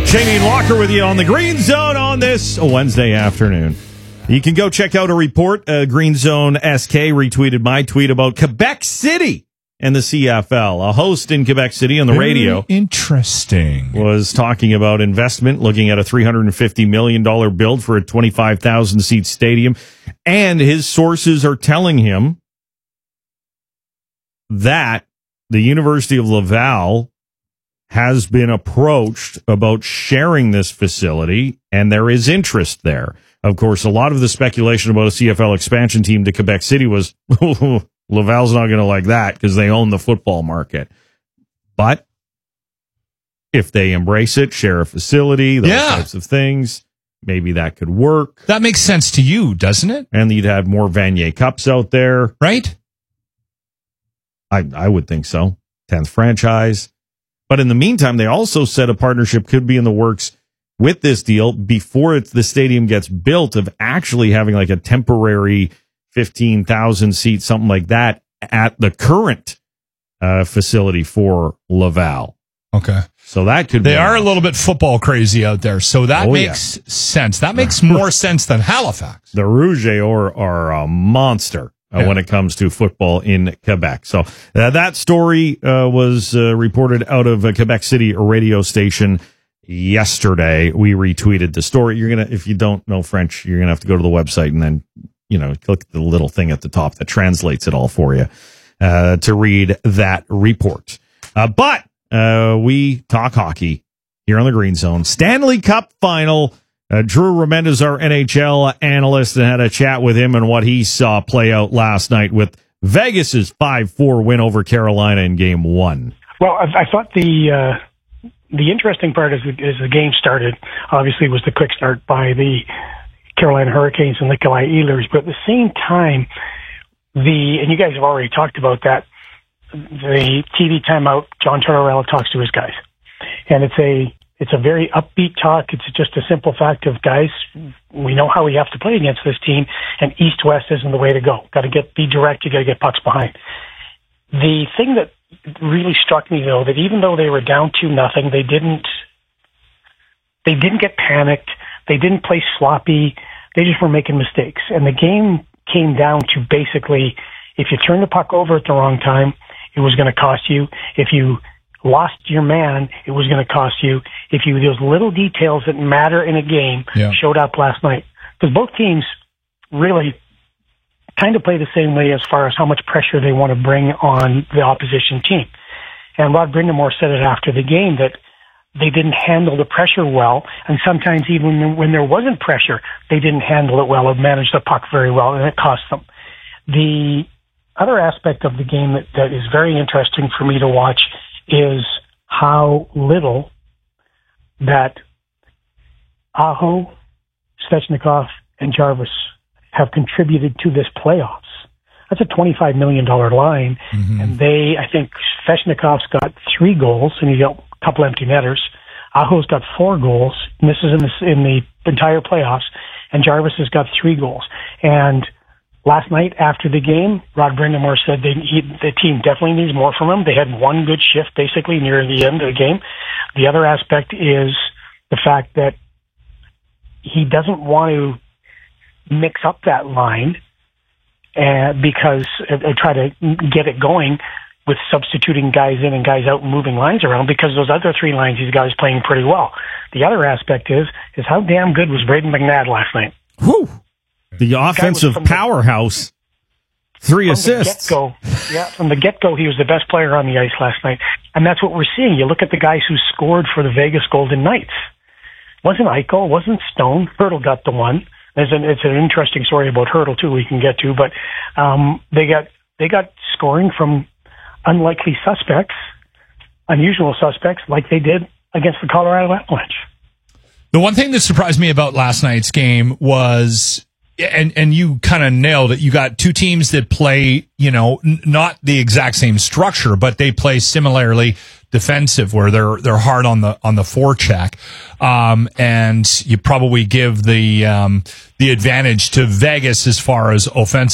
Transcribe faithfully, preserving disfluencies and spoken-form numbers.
Cheney and Walker with you on the Green Zone on this Wednesday afternoon. You can go check out a report. Uh, Green Zone S K retweeted my tweet about Quebec City and the C F L. A host in Quebec City on the Very radio interesting. was talking about investment, looking at a three hundred fifty million dollars build for a twenty-five thousand seat stadium. And his sources are telling him that the University of Laval has been approached about sharing this facility, and there is interest there. Of course, a lot of the speculation about a C F L expansion team to Quebec City was Laval's not going to like that because they own the football market. But if they embrace it, share a facility, those yeah. types of things, maybe that could work. That makes sense to you, doesn't it? And you'd have more Vanier Cups out there. Right? I, I would think so. tenth franchise. But in the meantime, they also said a partnership could be in the works with this deal before it's, the stadium gets built, of actually having like a temporary fifteen thousand seat, something like that, at the current uh, facility for Laval. Okay. So that could They be are a little bit football crazy out there, so that oh, makes yeah. sense. That makes more sense than Halifax. The Rouge are, are a monster. Uh, yeah. When it comes to football in Quebec. So uh, that story uh, was uh, reported out of a Quebec City radio station yesterday. We retweeted the story. You're going to, if you don't know French, you're going to have to go to the website and then, you know, click the little thing at the top that translates it all for you uh, to read that report. Uh, but uh, we talk hockey here on the Green Zone. Stanley Cup final. Uh, Drew Remendez, our N H L analyst, and had a chat with him and what he saw play out last night with Vegas's five four win over Carolina in game one. Well, I, I thought the uh, the interesting part as, as the game started, obviously, was the quick start by the Carolina Hurricanes and Nikolai Ehlers. But at the same time, the and you guys have already talked about that, the T V timeout, John Tortorella talks to his guys. And it's a It's a very upbeat talk. It's just a simple fact of, guys, we know how we have to play against this team, and east-west isn't the way to go. Got to get be direct. You got to get pucks behind. The thing that really struck me, though, that even though they were down two nothing, they didn't they didn't get panicked. They didn't play sloppy. They just were making mistakes, and the game came down to basically, if you turn the puck over at the wrong time, it was going to cost you. If you lost your man, it was going to cost you. If you those little details that matter in a game yeah. showed up last night, because both teams really kind of play the same way as far as how much pressure they want to bring on the opposition team. And Rod Brindamore said it after the game that they didn't handle the pressure well, and sometimes even when there wasn't pressure, they didn't handle it well or manage the puck very well, and it cost them. The other aspect of the game that, that is very interesting for me to watch is how little that Aho, Svechnikov, and Jarvis have contributed to this playoffs. That's a twenty-five million dollars line, mm-hmm. and they, I think, Svechnikov's got three goals, and he's got a couple empty netters. Aho's got four goals, and this is in the, in the entire playoffs, and Jarvis has got three goals. And last night, after the game, Rod Brindamore said they, he, the team definitely needs more from him. They had one good shift, basically, near the end of the game. The other aspect is the fact that he doesn't want to mix up that line uh, because uh, try to get it going with substituting guys in and guys out and moving lines around, because those other three lines, these guys playing pretty well. The other aspect is is how damn good was Brayden McNabb last night? Whew. The offensive powerhouse, the, three from assists. The get-go, yeah, from the get-go, he was the best player on the ice last night. And that's what we're seeing. You look at the guys who scored for the Vegas Golden Knights. Wasn't Eichel, wasn't Stone. Hurdle got the one. There's an, it's an interesting story about Hurdle, too, we can get to. But um, they got they got scoring from unlikely suspects, unusual suspects, like they did against the Colorado Avalanche. The one thing that surprised me about last night's game was, and and you kind of nailed it, you got two teams that play, you know, n- not the exact same structure, but they play similarly defensive, where they're they're hard on the on the forecheck, um, and you probably give the um, the advantage to Vegas as far as offensive.